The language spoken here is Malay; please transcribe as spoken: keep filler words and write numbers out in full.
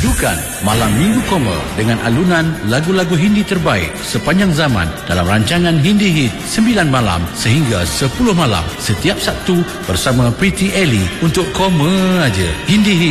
Dudukan Malam Minggu Koma dengan alunan lagu-lagu Hindi terbaik sepanjang zaman dalam rancangan Hindi Hit sembilan malam sehingga sepuluh malam setiap Sabtu bersama Pretty Ellie untuk Koma aja. Hindi Hit